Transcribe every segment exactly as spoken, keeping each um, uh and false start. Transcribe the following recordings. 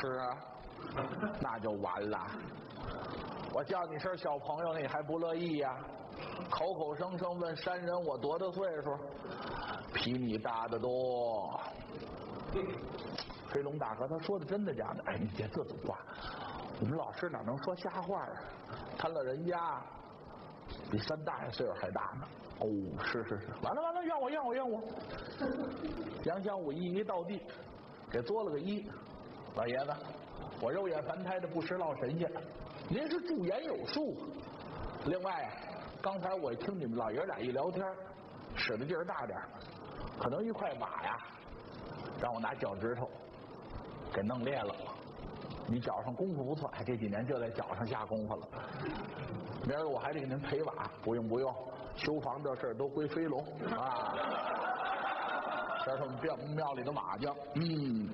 是啊，那就完了。我叫你声小朋友，你还不乐意呀、啊？口口声声问山人我多大岁数，比你大得多。飞龙大哥他说的真的假的？哎，你别这种话，我们老师哪能说瞎话啊？他老人家比三大爷岁数还大呢。哦，是是是，完了完了，怨我怨我怨我。杨香武一一到地，给作了个揖。老爷子，我肉眼凡胎的不识老神仙，您是驻颜有术。另外，刚才我听你们老爷俩一聊天，使的劲儿大点，可能一块瓦呀，让我拿脚趾头给弄裂了。你脚上功夫不错，哎，这几年就在脚上下功夫了。明儿我还得给您赔瓦，不用不用，修房这事儿都归飞龙啊。这是我们庙庙里的瓦匠。嗯，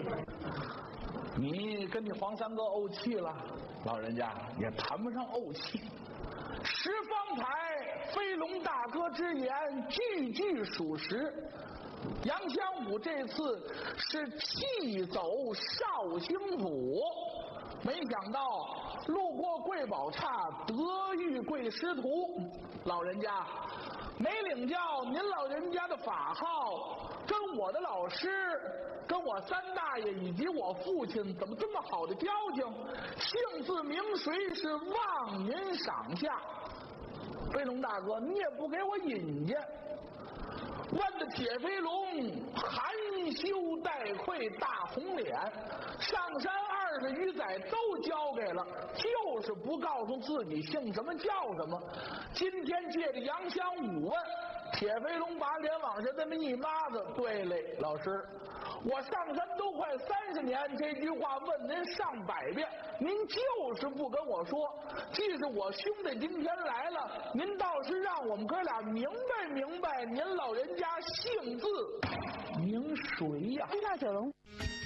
你跟你黄三哥怄气了，老人家也谈不上怄气。实方才飞龙大哥之言句句属实，杨香武这次是弃走绍兴府，没想到路过贵宝刹得遇贵师徒。老人家没领教您老人家的法号，跟我的老师，跟我三大爷以及我父亲怎么这么好的交情？姓字名谁是望您赏下。飞龙大哥，你也不给我引荐，问的铁飞龙含羞带愧，大红脸，上山二十余载都交给了，就是不告诉自己姓什么叫什么。今天借着杨香武问，铁飞龙把脸往下这么一抹子，对嘞，老师，我上山都快三十年，这句话问您上百遍，您就是不跟我说。既是我兄弟今天来了，您倒是让我们哥俩明白明白，您老人家姓字名谁呀、啊？ 大九龙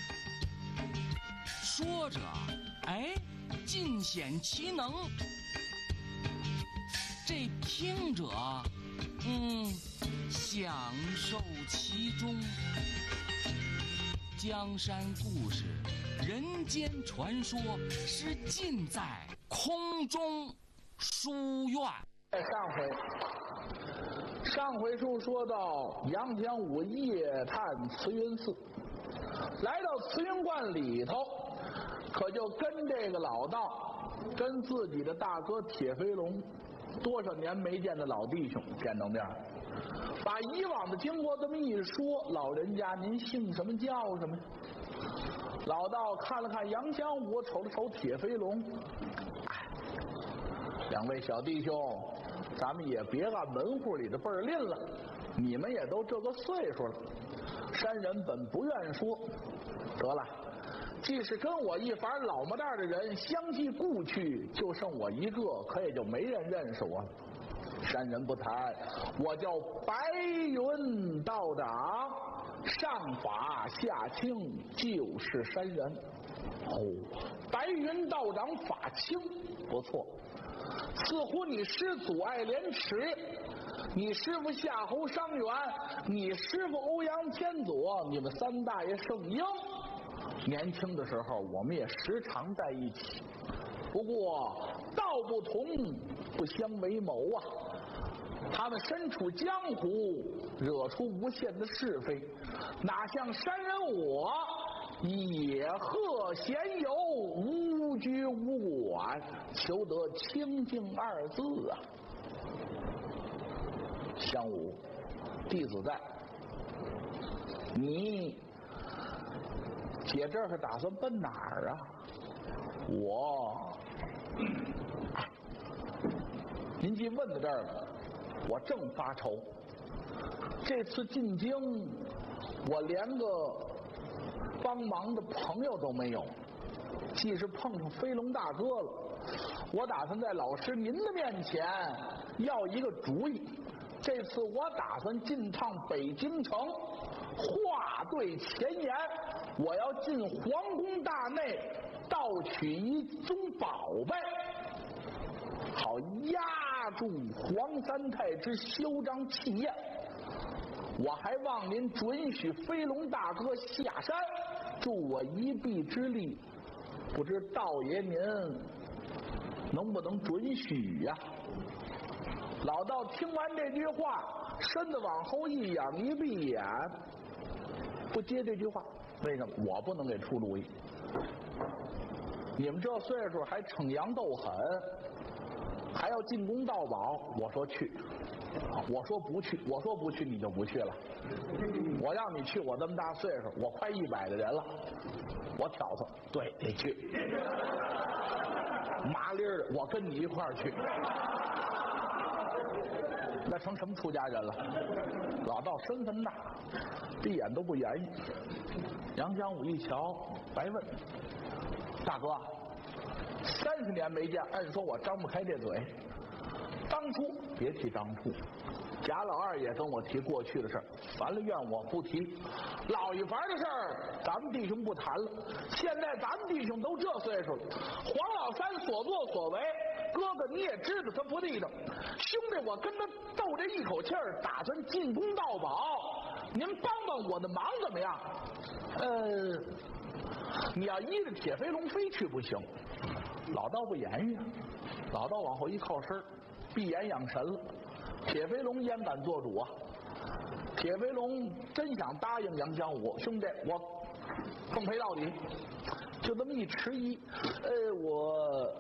说着，哎，尽显其能。这听者，嗯，享受其中。江山故事、人间传说是尽在空中书院。 上回上回书说到杨香武夜探慈云寺，来到慈云观里头，可就跟这个老道，跟自己的大哥铁飞龙多少年没见的老弟兄见到面，把以往的经过这么一说，老人家您姓什么叫什么？老道看了看杨香武，瞅了瞅铁飞龙，哎，两位小弟兄，咱们也别按门户里的辈儿吝了，你们也都这个岁数了，山人本不愿说，得了，既是跟我一伐老么蛋的人，相继故去，就剩我一个，可也就没人认识我了。山人不谈，我叫白云道长，上法下清，就是山人。哦，白云道长法清，不错。似乎你师祖爱莲池，你师父夏侯伤员，你师父欧阳天佐，你们三大爷圣婴。年轻的时候，我们也时常在一起。不过道不同，不相为谋啊。他们身处江湖，惹出无限的是非，哪像山人我野鹤闲游，无拘无管，求得清净二字啊。香武，弟子在，你姐这是打算奔哪儿啊？我，您既问到这儿了，我正发愁。这次进京，我连个帮忙的朋友都没有。既是碰上飞龙大哥了，我打算在老师您的面前要一个主意。这次我打算进趟北京城，话对前言，我要进皇宫大内盗取一宗宝贝，好压住皇三太之嚣张气焰。我还望您准许飞龙大哥下山，助我一臂之力， 不知道爷您能不能准许呀、啊？老道听完这句话，身子往后一仰，一闭眼，不接这句话。为什么？我不能给出主意。你们这岁数还逞阳斗狠，还要进宫盗宝，我说去，我说不去，我说不去你就不去了。我让你去，我这么大岁数，我快一百的人了，我挑唆，对，得去。麻利儿的，我跟你一块儿去。那成什么出家人了？老道身份大，闭眼都不言语。杨江武一瞧，白问：“大哥，三十年没见，按说我张不开这嘴。当初别提当初，贾老二也跟我提过去的事儿，完了怨我不提。老一房的事儿，咱们弟兄不谈了。现在咱们弟兄都这岁数了，黄老三所作所为。”哥哥，你也知道他不地道。兄弟，我跟他斗这一口气儿，打算进宫盗宝，您帮帮我的忙怎么样？呃，你要依着铁飞龙非去不行。老道不言语，老道往后一靠身，闭眼养神了。铁飞龙焉敢做主啊？铁飞龙真想答应杨江武兄弟，我奉陪到底。就这么一迟疑，呃，我。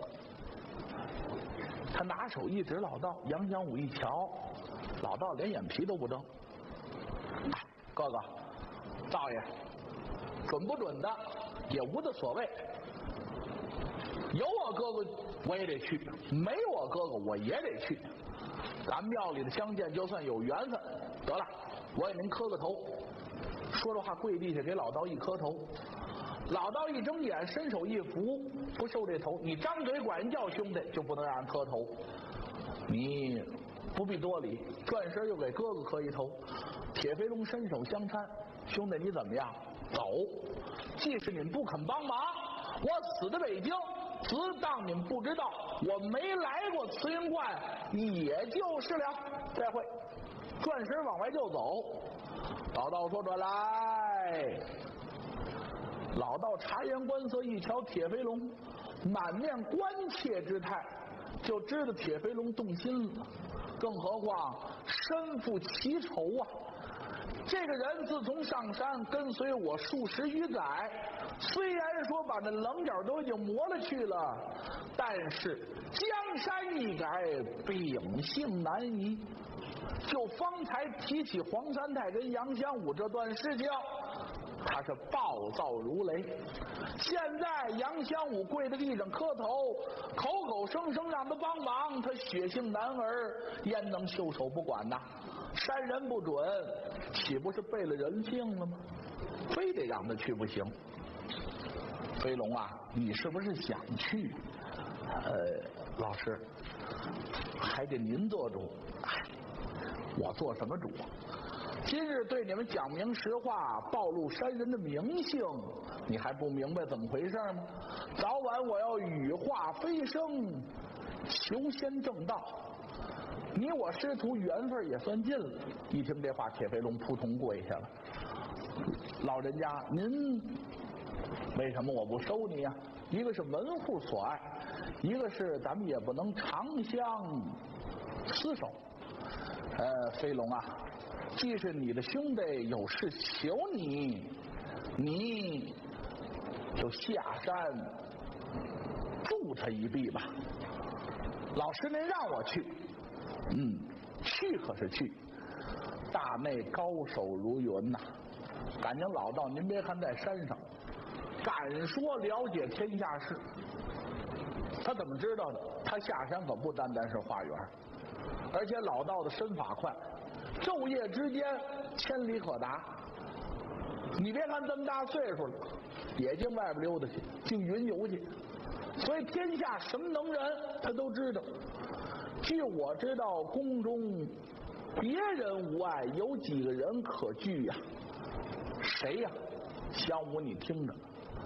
他拿手一指老道，杨江武一瞧，老道连眼皮都不睁。哥哥，道爷，准不准的也无的所谓。有我哥哥我也得去，没我哥哥我也得去。咱庙里的相见，就算有缘分。得了，我给您磕个头。说着话，跪地下给老道一磕头。老道一睁眼，伸手一扶，不受这头。你张嘴管人叫兄弟，就不能让人磕头。你不必多礼，转身又给哥哥磕一头。铁飞龙伸手相搀，兄弟你怎么样？走。即使你们不肯帮忙，我死在北京，只当你们不知道，我没来过慈云观，也就是了。再会。转身往外就走。老道说：“转来。”老道察言观色，一瞧铁飞龙满面关切之态，就知道铁飞龙动心了。更何况身负奇仇啊！这个人自从上山跟随我数十余载，虽然说把那棱角都已经磨了去了，但是江山易改，秉性难移。就方才提起黄三太跟杨香武这段事情，他是暴躁如雷。现在杨香武跪在地上磕头，口口声声让他帮忙，他血性男儿焉能袖手不管呐？山人不准，岂不是背了人性了吗？非得让他去不行。飞龙啊，你是不是想去？呃，老师，还得您做主。我做什么主啊？今日对你们讲明实话，暴露山人的名姓，你还不明白怎么回事吗？早晚我要羽化飞升，求仙正道。你我师徒缘分也算尽了。一听这话，铁飞龙扑通跪下了。老人家，您为什么我不收你啊？一个是门户所爱，一个是咱们也不能长相厮守。呃，飞龙啊，既是你的兄弟，有事求你，你就下山助他一臂吧。老师您让我去，嗯，去可是去，大内高手如云呐、啊。感情老道您别看在山上，敢说了解天下事。他怎么知道的？他下山可不单单是化缘。而且老道的身法快，昼夜之间千里可达。你别看这么大岁数了，也净外边溜达去，净云游去。所以天下什么能人，他都知道。据我知道，宫中别人无碍，有几个人可惧呀、啊？谁呀、啊？香武，你听着，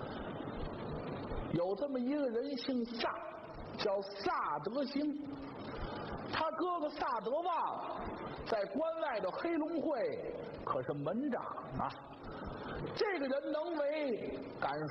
有这么一个人，姓萨，叫萨德兴。他哥哥萨德旺在关外的黑龙会可是门长啊。这个人能为，敢